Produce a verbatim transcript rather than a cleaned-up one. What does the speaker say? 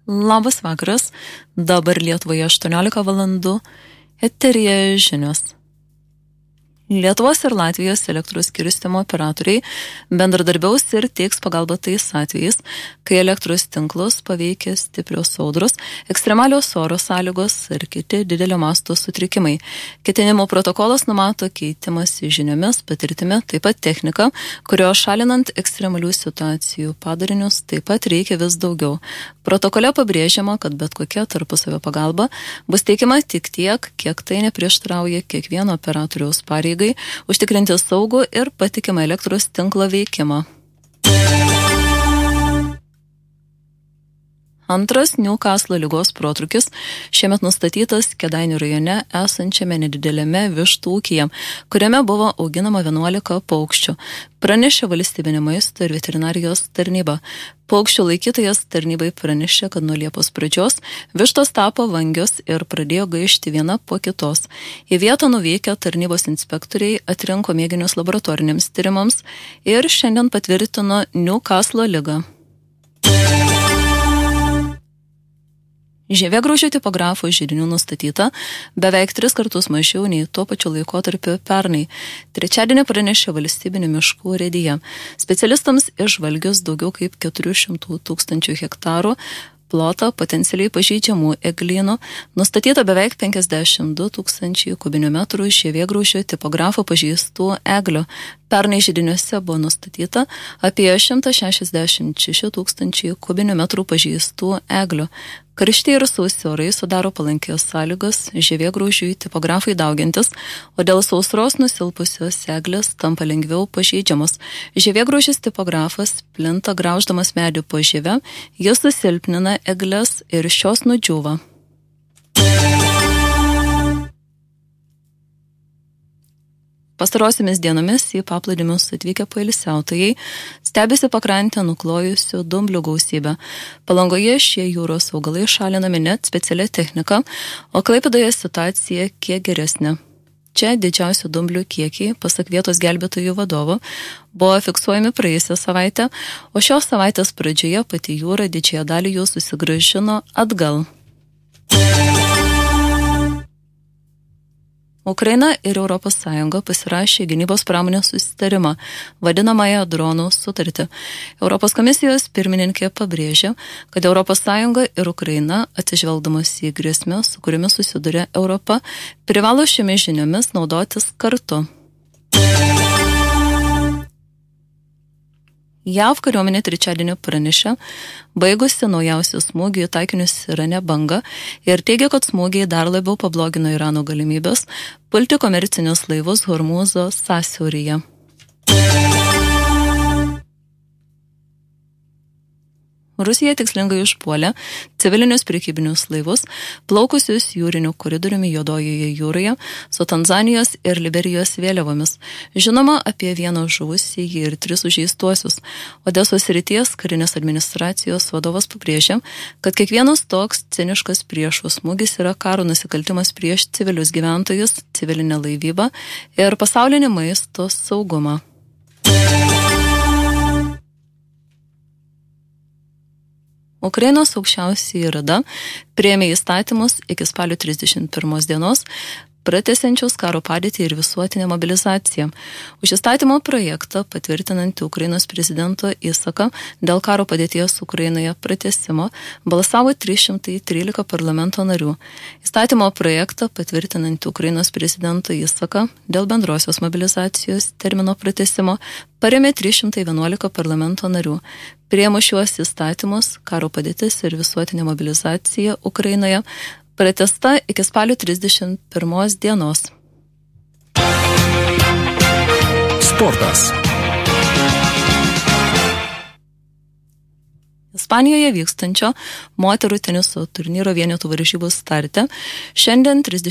Labas vakaras, dabar Lietuvoje aštuoniolika valandų, eteryje žinios. Lietuvos ir Latvijos elektros skirstymo operatoriai bendradarbiaus ir teiks pagalbą tais atvejais, kai elektros tinklus paveikia stiprios audros, ekstremalios oro sąlygos ir kiti didelio masto sutrikimai. Ketinimo protokolas numato keitimąsi žiniomis, patirtimi, taip pat technika, kurio šalinant ekstremalių situacijų padarinius taip pat reikia vis daugiau. Protokole pabrėžiama, kad bet kokia tarpusavio pagalba bus teikiama tik tiek, kiek tai neprieštrauja kiekvieno operatoriaus pareigai užtikrinti saugų ir patikimą elektros tinklo veikimą. Antras Newcastle ligos protrūkis šiemet nustatytas Kėdainių rajone esančiame nedidelėme vištų ūkyje, kuriame buvo auginama vienuolika paukščių, pranešė valstybinė maisto ir veterinarijos tarnyba. Paukščių laikytojas tarnybai pranešė, kad nuo Liepos pradžios vištos tapo vangios ir pradėjo gaišti viena po kitos. Į vietą nuvykę tarnybos inspektoriai atrinko mėginius laboratoriniams tyrimams ir šiandien patvirtino Newcastle ligą. Žievėgraužio tipografo židinių nustatyta beveik tris kartus mažiau nei tuo pačiu laikotarpiu pernai. Trečiadienį pranešė valstybinių miškų urėdija. Specialistams išžvalgius daugiau kaip keturių šimtų tūkstančių hektarų plotą potencialiai pažeidžiamų eglynų, nustatyta beveik penkiasdešimt du tūkstančiai kubinių metrų žievėgraužio tipografo pažeistų eglių. Pernai židiniuose buvo nustatyta apie šimtas šešiasdešimt šeši tūkstančiai kubinių metrų pažeistų eglių. Karšti ir sausi orai sudaro palankės sąlygas žievėgraužiui tipografai daugintis, o dėl sausros nusilpusios eglės tampa lengviau pažeidžiamos. Žievėgraužis tipografas plinta grauždamas medį po žieve, jis susilpnina egles ir šios nudžiūva. Pastarosiamis dienomis į paplūdimius atvykę poilsiautojai stebisi pakrantę nuklojusių dumblių gausybę. Palangoje šie jūros augalai šalinami net specialia technika, o Klaipėdoje situacija kiek geresnė. Čia didžiausių dumblių kiekiai, pasak vietos gelbėtojų vadovo, buvo fiksuojami praėjusią savaitę, o šios savaitės pradžioje pati jūra didžiąją dalį jų susigrąžino atgal. Ukraina ir Europos Sąjunga pasirašė gynybos pramonės susitarimą, vadinamąją dronų sutartį. Europos komisijos pirmininkė pabrėžė, kad Europos Sąjunga ir Ukraina, atsižvelgdamos į grėsmes, su kuriomis susiduria Europa, privalo šiomis žiniomis naudotis kartu. J A V kariuomenė trečiadienį pranešė, baigusi naujausią smūgį į taikinius Irane bangą ir teigia, kad smūgiai dar labiau pablogino Irano galimybės pulti komercinius laivus Hormūzo sąsiauryje. Rusija tikslingai užpuolė civilinius prekybinius laivus, plaukusius jūriniu koridoriumi Juodojoje jūroje su Tanzanijos ir Liberijos vėliavomis. Žinoma apie vieną žuvusį ir tris sužeistuosius. Odesos srities karinės administracijos vadovas pabrėžė, kad kiekvienas toks ciniškas priešo smūgis yra karo nusikaltimas prieš civilius gyventojus, civilinę laivybą ir pasaulinį maisto saugumą. Ukrainos aukščiausioji rada priėmė įstatymus iki spalio trisdešimt pirmos dienos, pratęsiančios karo padėtį ir visuotinę mobilizaciją. Už įstatymo projektą patvirtinantį Ukrainos prezidento įsaką dėl karo padėties Ukrainoje pratęsimo balsavo trys šimtai trylika parlamento narių. Įstatymo projektą patvirtinantį Ukrainos prezidento įsaką dėl bendrosios mobilizacijos termino pratęsimo parėmė trys šimtai vienuolika parlamento narių. Priėmus šiuos įstatymus, karo padėtis ir visuotinė mobilizacija Ukrainoje pratęsta iki spalio trisdešimt pirmos dienos. Sportas. Ispanijoje vykstančio moterų teniso turnyro vienetų varžybų starte šiandien trisdešimt